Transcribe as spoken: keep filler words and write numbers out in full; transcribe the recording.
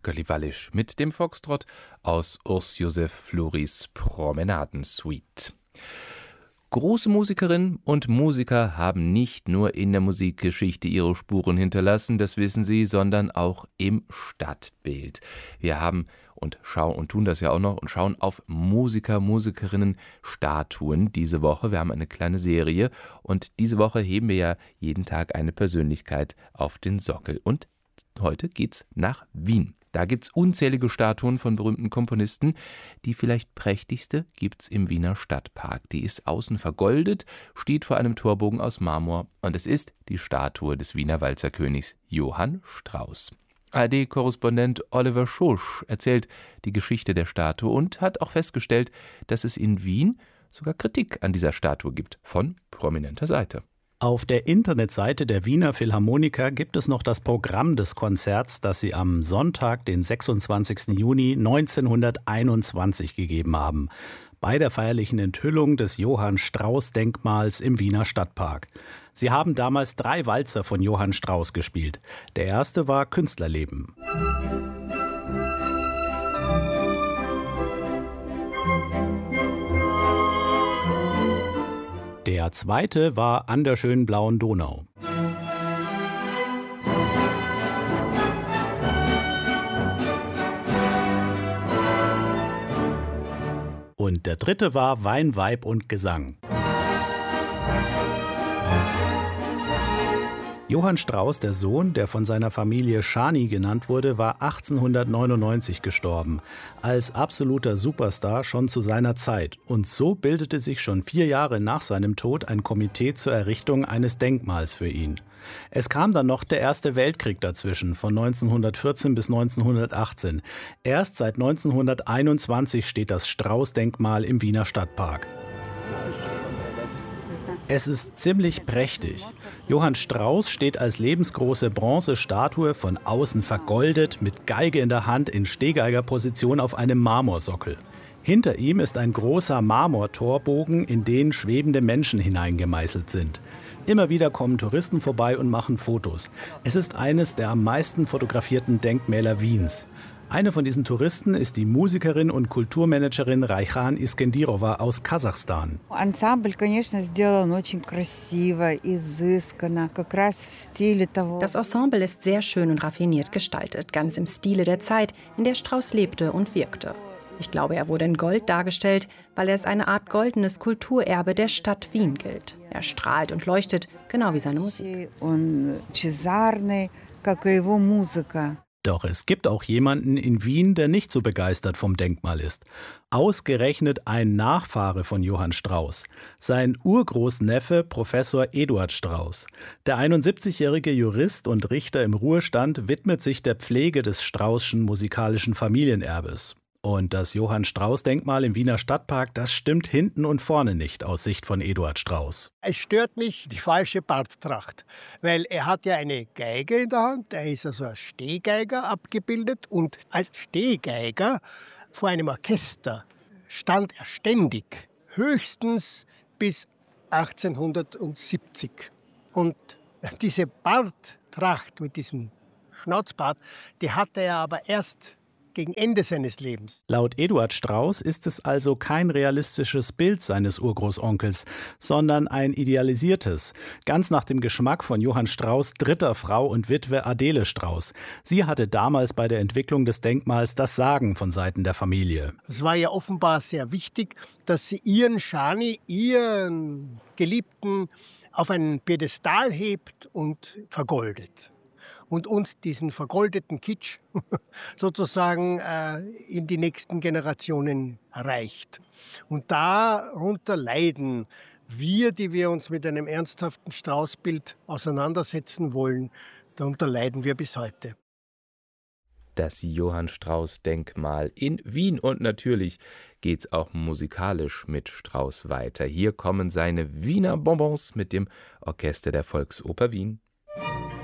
Gölli Wallisch mit dem Foxtrott aus Urs Josef Floris Promenadensuite. Große Musikerinnen und Musiker haben nicht nur in der Musikgeschichte ihre Spuren hinterlassen, das wissen Sie, sondern auch im Stadtbild. Wir haben und schauen und tun das ja auch noch und schauen auf Musiker, Musikerinnen, Statuen diese Woche. Wir haben eine kleine Serie und diese Woche heben wir ja jeden Tag eine Persönlichkeit auf den Sockel. Und heute geht's nach Wien. Da gibt's unzählige Statuen von berühmten Komponisten. Die vielleicht prächtigste gibt's im Wiener Stadtpark. Die ist außen vergoldet, steht vor einem Torbogen aus Marmor und es ist die Statue des Wiener Walzerkönigs Johann Strauss. A R D-Korrespondent Oliver Schosch erzählt die Geschichte der Statue und hat auch festgestellt, dass es in Wien sogar Kritik an dieser Statue gibt, von prominenter Seite. Auf der Internetseite der Wiener Philharmoniker gibt es noch das Programm des Konzerts, das sie am Sonntag, den sechsundzwanzigsten Juni neunzehnhunderteinundzwanzig gegeben haben, bei der feierlichen Enthüllung des Johann-Strauß-Denkmals im Wiener Stadtpark. Sie haben damals drei Walzer von Johann Strauss gespielt. Der erste war Künstlerleben. Der zweite war An der schönen blauen Donau. Und der dritte war Wein, Weib und Gesang. Johann Strauss, der Sohn, der von seiner Familie Schani genannt wurde, war achtzehnhundertneunundneunzig gestorben. Als absoluter Superstar schon zu seiner Zeit. Und so bildete sich schon vier Jahre nach seinem Tod ein Komitee zur Errichtung eines Denkmals für ihn. Es kam dann noch der Erste Weltkrieg dazwischen, von neunzehnhundertvierzehn bis neunzehnhundertachtzehn. Erst seit neunzehnhunderteinundzwanzig steht das Strauß-Denkmal im Wiener Stadtpark. Es ist ziemlich prächtig. Johann Strauss steht als lebensgroße Bronzestatue von außen vergoldet, mit Geige in der Hand in Stehgeigerposition auf einem Marmorsockel. Hinter ihm ist ein großer Marmortorbogen, in den schwebende Menschen hineingemeißelt sind. Immer wieder kommen Touristen vorbei und machen Fotos. Es ist eines der am meisten fotografierten Denkmäler Wiens. Eine von diesen Touristen ist die Musikerin und Kulturmanagerin Rayhan Iskendirova aus Kasachstan. Das Ensemble ist sehr schön und raffiniert gestaltet, ganz im Stile der Zeit, in der Strauss lebte und wirkte. Ich glaube, er wurde in Gold dargestellt, weil er als eine Art goldenes Kulturerbe der Stadt Wien gilt. Er strahlt und leuchtet, genau wie seine Musik. Doch es gibt auch jemanden in Wien, der nicht so begeistert vom Denkmal ist. Ausgerechnet ein Nachfahre von Johann Strauss. Sein Urgroßneffe Professor Eduard Strauss. Der einundsiebzigjährige Jurist und Richter im Ruhestand widmet sich der Pflege des Straußschen musikalischen Familienerbes. Und das Johann-Strauß-Denkmal im Wiener Stadtpark, das stimmt hinten und vorne nicht aus Sicht von Eduard Strauss. Es stört mich die falsche Barttracht, weil er hat ja eine Geige in der Hand, er ist also als Stehgeiger abgebildet und als Stehgeiger vor einem Orchester stand er ständig, höchstens bis achtzehnhundertsiebzig. Und diese Barttracht mit diesem Schnauzbart, die hatte er aber erst gegen Ende seines Lebens. Laut Eduard Strauss ist es also kein realistisches Bild seines Urgroßonkels, sondern ein idealisiertes, ganz nach dem Geschmack von Johann Strauss' dritter Frau und Witwe Adele Strauss. Sie hatte damals bei der Entwicklung des Denkmals das Sagen von Seiten der Familie. Es war ja offenbar sehr wichtig, dass sie ihren Schani, ihren Geliebten, auf einen Piedestal hebt und vergoldet. Und uns diesen vergoldeten Kitsch sozusagen äh, in die nächsten Generationen reicht. Und darunter leiden wir, die wir uns mit einem ernsthaften Straußbild auseinandersetzen wollen, darunter leiden wir bis heute. Das Johann-Strauß-Denkmal in Wien und natürlich geht's auch musikalisch mit Strauss weiter. Hier kommen seine Wiener Bonbons mit dem Orchester der Volksoper Wien.